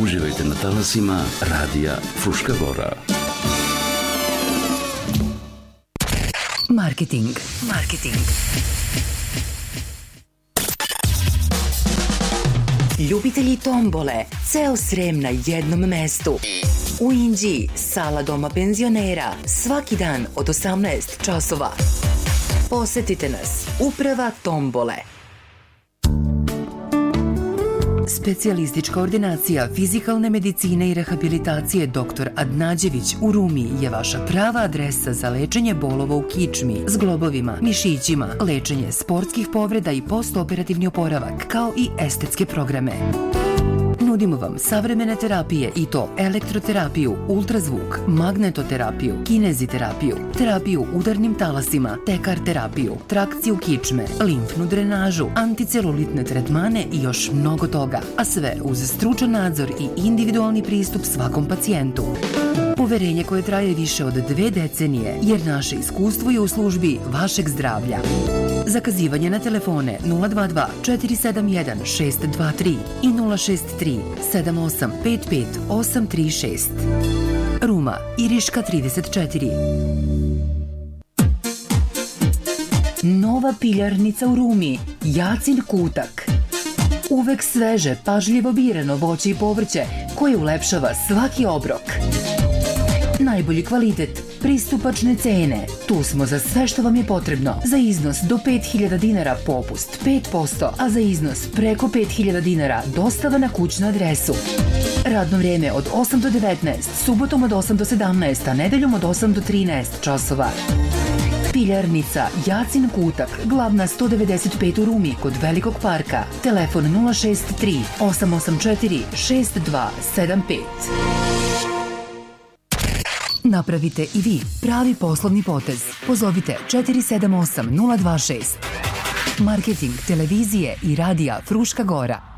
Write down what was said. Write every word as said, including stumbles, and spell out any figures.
Uživajte na talasima radija Fruška Gora. Marketing. Marketing. Ljubitelji tombole, ceo Srem na jednom mestu. U Inđiji, sala doma penzionera, svaki dan od osamnaest časova. Posetite nas, uprava tombole. Specijalistička ordinacija fizikalne medicine i rehabilitacije doktor Adnađević u Rumi je vaša prava adresa za lečenje bolova u kičmi, zglobovima, mišićima, lečenje sportskih povreda i postoperativni oporavak, kao i estetske programe. Nudimo vam savremene terapije i to elektroterapiju, ultrazvuk, magnetoterapiju, kineziterapiju, terapiju udarnim talasima, tekar terapiju, trakciju kičme, limfnu drenažu, anticelulitne tretmane i još mnogo toga, a sve uz stručan nadzor i individualni pristup svakom pacijentu. Poverenje koje traje više od dve decenije, jer naše iskustvo je u službi vašeg zdravlja. Zakazivanje na telefone nula dva dva četiri sedam jedan šest dva tri i nula šest tri sedam osam pet pet osam tri šest. Ruma, Iriška trideset četiri. Nova piljarnica u Rumi, Jacin kutak. Uvek sveže, pažljivo birano voće i povrće koje ulepšava svaki obrok. Najbolji kvalitet, pristupačne cene. Tu smo za sve što vam je potrebno. Za iznos do pet hiljada dinara popust pet posto, a za iznos preko pet hiljada dinara dostava na kućnu adresu. Radno vrijeme od osam do devetnaest, subotom od osam do sedamnaest, a nedeljom od osam do trinaest časova. Piljarnica Jacin kutak, glavna sto devedeset pet u Rumi kod Velikog parka. Telefon nula šest tri osam osam četiri šest dva sedam pet. Napravite i vi pravi poslovni potez. Pozovite četiri sedam osam nula dva šest. Marketing televizije i radija Fruška Gora.